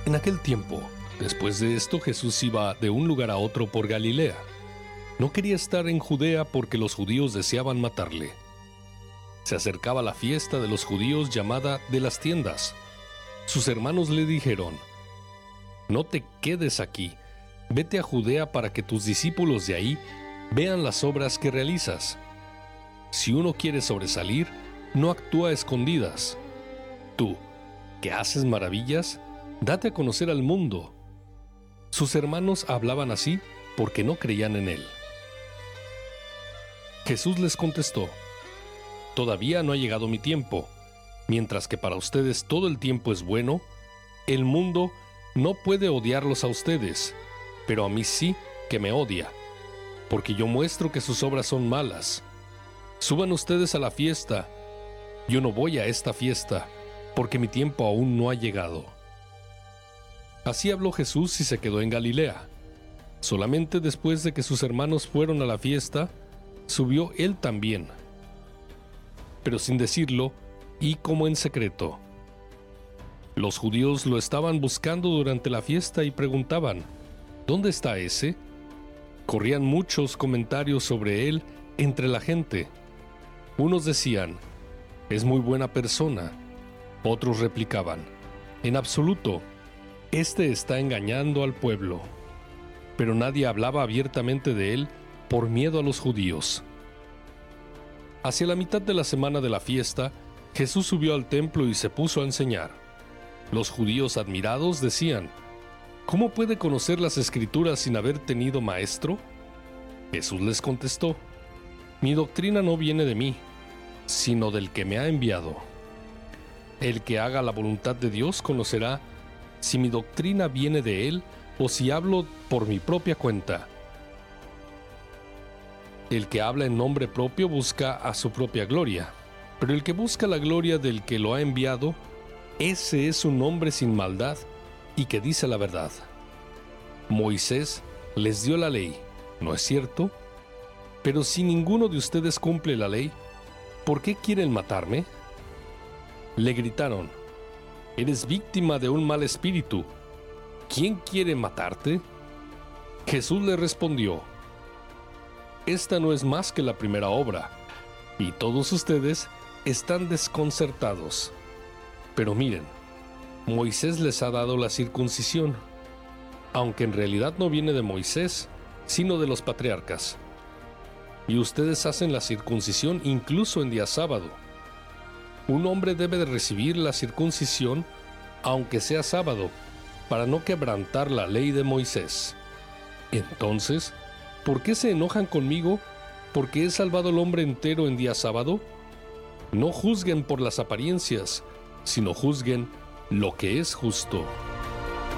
En aquel tiempo, después de esto, Jesús iba de un lugar a otro por Galilea. No quería estar en Judea porque los judíos deseaban matarle. Se acercaba la fiesta de los judíos llamada de las tiendas. Sus hermanos le dijeron: «No te quedes aquí, vete a Judea para que tus discípulos de ahí vean las obras que realizas. Si uno quiere sobresalir, no actúa a escondidas. Tú, que haces maravillas, date a conocer al mundo». Sus hermanos hablaban así porque no creían en él. Jesús les contestó: «Todavía no ha llegado mi tiempo. Mientras que para ustedes todo el tiempo es bueno, el mundo no puede odiarlos a ustedes, pero a mí sí que me odia, porque yo muestro que sus obras son malas. Suban ustedes a la fiesta. Yo no voy a esta fiesta, porque mi tiempo aún no ha llegado». Así habló Jesús y se quedó en Galilea. Solamente después de que sus hermanos fueron a la fiesta, subió él también, pero sin decirlo y como en secreto. Los judíos lo estaban buscando durante la fiesta y preguntaban: «¿Dónde está ese?». Corrían muchos comentarios sobre él entre la gente. Unos decían: «Es muy buena persona». Otros replicaban: «En absoluto, este está engañando al pueblo». Pero nadie hablaba abiertamente de él por miedo a los judíos. Hacia la mitad de la semana de la fiesta, Jesús subió al templo y se puso a enseñar. Los judíos admirados decían: «¿Cómo puede conocer las Escrituras sin haber tenido maestro?». Jesús les contestó: «Mi doctrina no viene de mí, sino del que me ha enviado. El que haga la voluntad de Dios conocerá si mi doctrina viene de él o si hablo por mi propia cuenta. El que habla en nombre propio busca a su propia gloria, pero el que busca la gloria del que lo ha enviado, ese es un hombre sin maldad y que dice la verdad. Moisés les dio la ley, ¿no es cierto? Pero si ninguno de ustedes cumple la ley, ¿por qué quieren matarme?». Le gritaron: «Eres víctima de un mal espíritu. ¿Quién quiere matarte?». Jesús le respondió: «Esta no es más que la primera obra, y todos ustedes están desconcertados. Pero miren, Moisés les ha dado la circuncisión, aunque en realidad no viene de Moisés, sino de los patriarcas. Y ustedes hacen la circuncisión incluso en día sábado. Un hombre debe de recibir la circuncisión aunque sea sábado, para no quebrantar la ley de Moisés. Entonces, ¿por qué se enojan conmigo porque he salvado al hombre entero en día sábado? No juzguen por las apariencias, sino juzguen lo que es justo».